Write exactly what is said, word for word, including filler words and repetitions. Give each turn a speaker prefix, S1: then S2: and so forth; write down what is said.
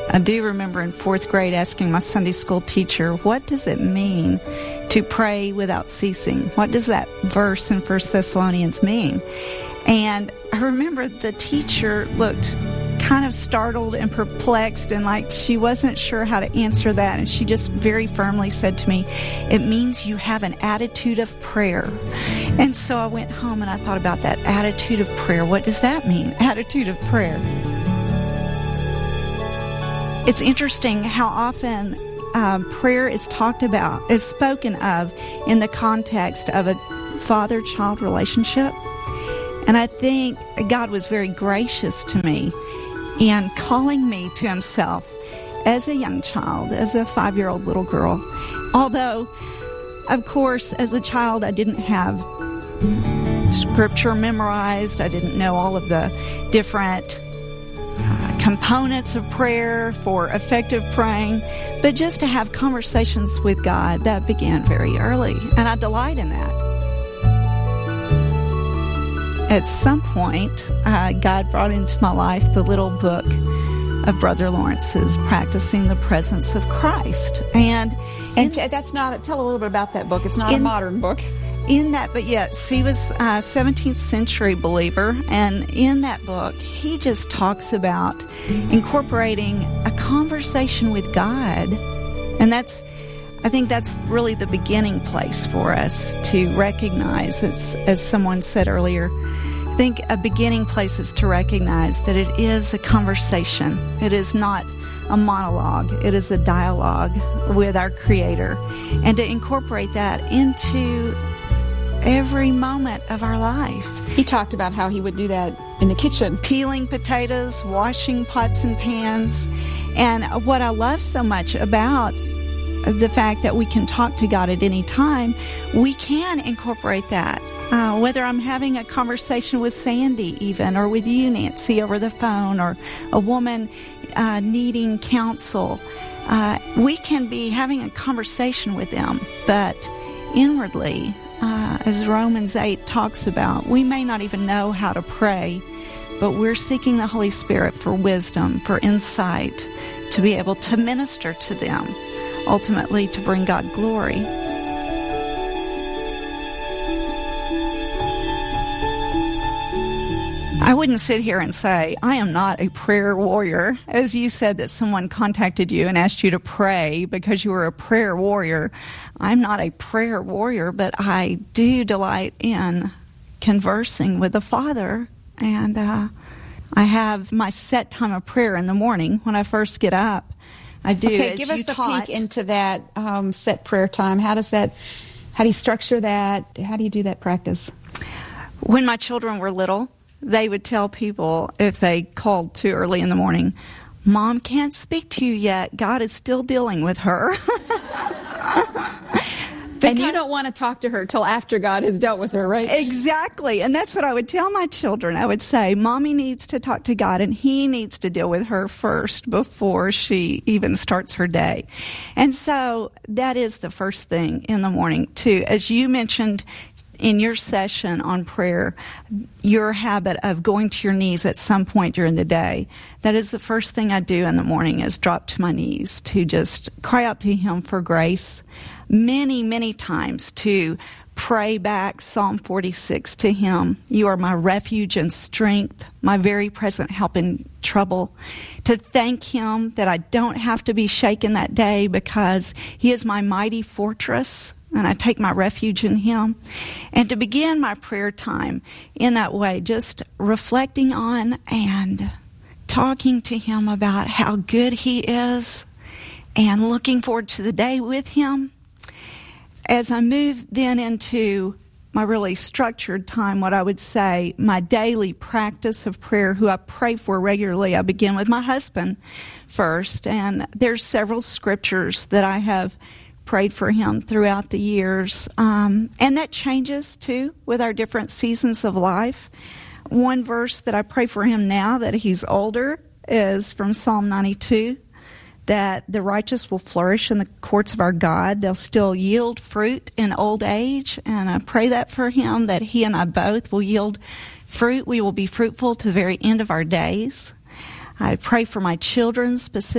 S1: I do remember in fourth grade asking my Sunday school teacher, what does it mean to pray without ceasing? What does that verse in First Thessalonians mean? And I remember the teacher looked kind of startled and perplexed and like she wasn't sure how to answer that. And she just very firmly said to me, it means you have an attitude of prayer. And so I went home and I thought about that attitude of prayer. What does that mean? Attitude of prayer. It's interesting how often um, prayer is talked about, is spoken of in the context of a father-child relationship. And I think God was very gracious to me in calling me to himself as a young child, as a five-year-old little girl. Although, of course, as a child, I didn't have scripture memorized. I didn't know all of the different uh, components of prayer for effective praying. But just to have conversations with God, that began very early. And I delight in that. At some point, uh, God brought into my life the little book of Brother Lawrence's, Practicing the Presence of Christ. And
S2: and in, that's not, tell a little bit about that book. It's not in, a modern book.
S1: In that, but yes, he was a seventeenth century believer. And in that book, he just talks about incorporating a conversation with God. And that's, I think that's really the beginning place for us to recognize, as, as someone said earlier, I think a beginning place is to recognize that it is a conversation. It is not a monologue. It is a dialogue with our Creator. And to incorporate that into every moment of our life.
S2: He talked about how he would do that in the kitchen.
S1: Peeling potatoes, washing pots and pans. And what I love so much about the fact that we can talk to God at any time, we can incorporate that. Uh, whether I'm having a conversation with Sandy even, or with you, Nancy, over the phone, or a woman uh, needing counsel, uh, we can be having a conversation with them, but inwardly, uh, as Romans eight talks about, we may not even know how to pray, but we're seeking the Holy Spirit for wisdom, for insight, to be able to minister to them, ultimately to bring God glory. I wouldn't sit here and say, I am not a prayer warrior. As you said that someone contacted you and asked you to pray because you were a prayer warrior. I'm not a prayer warrior, but I do delight in conversing with the Father. And uh, I have my set time of prayer in the morning when I first get up. I do.
S2: Okay,
S1: as
S2: give
S1: you
S2: us a
S1: taught.
S2: peek into that um, set prayer time. How does that, how do you structure that? How do you do that practice?
S1: When my children were little, they would tell people if they called too early in the morning, Mom can't speak to you yet. God is still dealing with her.
S2: And you don't want to talk to her till after God has dealt with her, right?
S1: Exactly. And that's what I would tell my children. I would say, Mommy needs to talk to God, and He needs to deal with her first before she even starts her day. And so that is the first thing in the morning, too. As you mentioned in your session on prayer, your habit of going to your knees at some point during the day, that is the first thing I do in the morning, is drop to my knees to just cry out to Him for grace. Many, many times to pray back Psalm forty-six to Him. You are my refuge and strength, my very present help in trouble. To thank Him that I don't have to be shaken that day because He is my mighty fortress, and I take my refuge in Him. And to begin my prayer time in that way, just reflecting on and talking to Him about how good He is and looking forward to the day with Him. As I move then into my really structured time, what I would say, my daily practice of prayer, who I pray for regularly, I begin with my husband first. And there's several scriptures that I have prayed for him throughout the years. Um, and that changes, too, with our different seasons of life. One verse that I pray for him now that he's older is from Psalm ninety-two, that the righteous will flourish in the courts of our God. They'll still yield fruit in old age. And I pray that for him, that he and I both will yield fruit. We will be fruitful to the very end of our days. I pray for my children specifically.